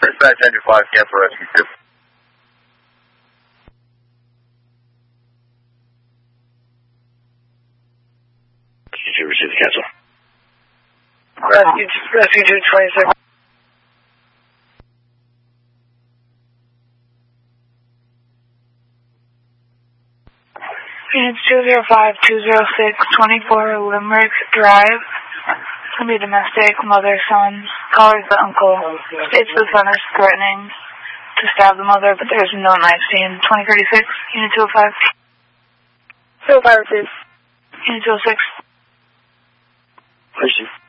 Dispatch 95, cancel rescue 2. Did you receive the cancel? Rescue 226. Units 205-206, 24 Limerick Drive. It's going to be domestic, mother, son. Caller is the uncle. States the son is threatening to stab the mother, but there's no knife seen. 2036, Unit 205. 205, please. Unit 206. Question.